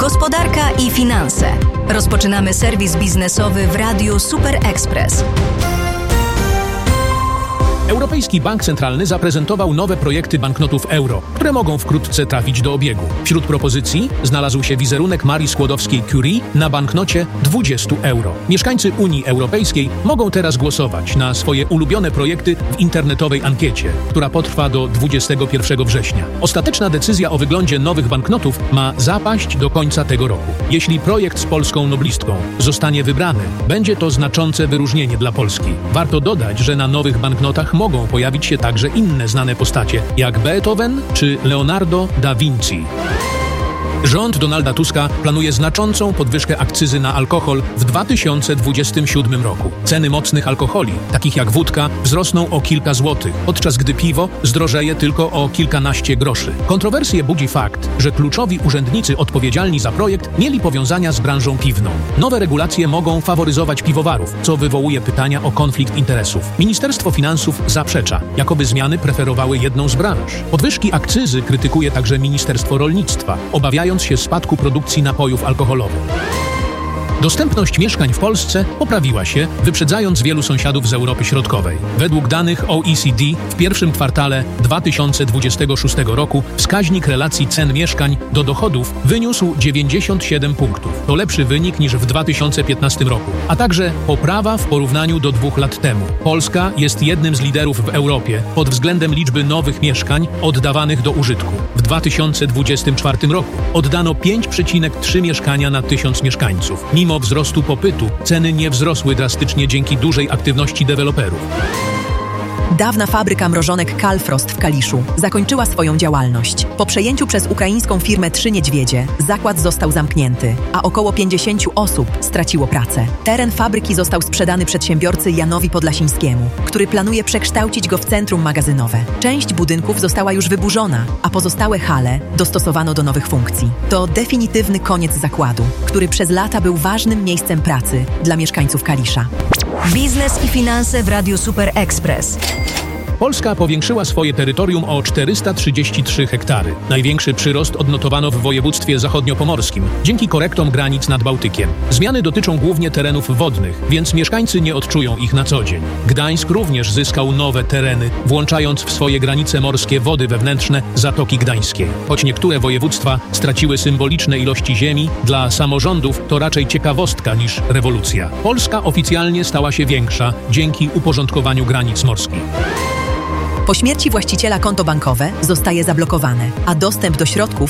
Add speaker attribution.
Speaker 1: Gospodarka i finanse. Rozpoczynamy serwis biznesowy w Radiu Super Express.
Speaker 2: Europejski Bank Centralny zaprezentował nowe projekty banknotów euro, które mogą wkrótce trafić do obiegu. Wśród propozycji znalazł się wizerunek Marii Skłodowskiej-Curie na banknocie 20 euro. Mieszkańcy Unii Europejskiej mogą teraz głosować na swoje ulubione projekty w internetowej ankiecie, która potrwa do 21 września. Ostateczna decyzja o wyglądzie nowych banknotów ma zapaść do końca tego roku. Jeśli projekt z polską noblistką zostanie wybrany, będzie to znaczące wyróżnienie dla Polski. Warto dodać, że na nowych banknotach mogą pojawić się także inne znane postacie, jak Beethoven czy Leonardo da Vinci. Rząd Donalda Tuska planuje znaczącą podwyżkę akcyzy na alkohol w 2027 roku. Ceny mocnych alkoholi, takich jak wódka, wzrosną o kilka złotych, podczas gdy piwo zdrożeje tylko o kilkanaście groszy. Kontrowersje budzi fakt, że kluczowi urzędnicy odpowiedzialni za projekt mieli powiązania z branżą piwną. Nowe regulacje mogą faworyzować piwowarów, co wywołuje pytania o konflikt interesów. Ministerstwo Finansów zaprzecza, jakoby zmiany preferowały jedną z branż. Podwyżki akcyzy krytykuje także Ministerstwo Rolnictwa, obawiając się spadku produkcji napojów alkoholowych. Dostępność mieszkań w Polsce poprawiła się, wyprzedzając wielu sąsiadów z Europy Środkowej. Według danych OECD w pierwszym kwartale 2026 roku wskaźnik relacji cen mieszkań do dochodów wyniósł 97 punktów. To lepszy wynik niż w 2015 roku, a także poprawa w porównaniu do 2 lat temu. Polska jest jednym z liderów w Europie pod względem liczby nowych mieszkań oddawanych do użytku. W 2024 roku oddano 5,3 mieszkania na 1000 mieszkańców. Mimo wzrostu popytu, ceny nie wzrosły drastycznie dzięki dużej aktywności deweloperów.
Speaker 3: Dawna fabryka mrożonek Kalfrost w Kaliszu zakończyła swoją działalność. Po przejęciu przez ukraińską firmę Trzy Niedźwiedzie zakład został zamknięty, a około 50 osób straciło pracę. Teren fabryki został sprzedany przedsiębiorcy Janowi Podlasińskiemu, który planuje przekształcić go w centrum magazynowe. Część budynków została już wyburzona, a pozostałe hale dostosowano do nowych funkcji. To definitywny koniec zakładu, który przez lata był ważnym miejscem pracy dla mieszkańców Kalisza.
Speaker 1: Biznes i finanse w Radiu Super Express.
Speaker 2: Polska powiększyła swoje terytorium o 433 hektary. Największy przyrost odnotowano w województwie zachodniopomorskim, dzięki korektom granic nad Bałtykiem. Zmiany dotyczą głównie terenów wodnych, więc mieszkańcy nie odczują ich na co dzień. Gdańsk również zyskał nowe tereny, włączając w swoje granice morskie wody wewnętrzne Zatoki Gdańskiej. Choć niektóre województwa straciły symboliczne ilości ziemi, dla samorządów to raczej ciekawostka niż rewolucja. Polska oficjalnie stała się większa dzięki uporządkowaniu granic morskich.
Speaker 3: Po śmierci właściciela konto bankowe zostaje zablokowane, a dostęp do środków